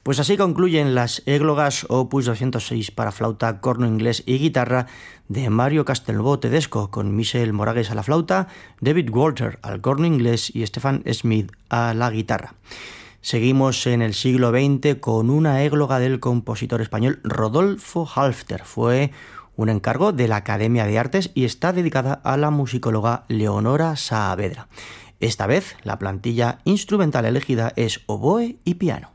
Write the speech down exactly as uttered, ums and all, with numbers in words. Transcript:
Pues así concluyen las églogas opus doscientos seis para flauta, corno inglés y guitarra de Mario Castelnuovo Tedesco, con Michel Moragues a la flauta, David Walter al corno inglés y Stefan Smith a la guitarra. Seguimos en el siglo veinte con una égloga del compositor español Rodolfo Halffter. Fue un encargo de la Academia de Artes y está dedicada a la musicóloga Leonora Saavedra. Esta vez la plantilla instrumental elegida es oboe y piano.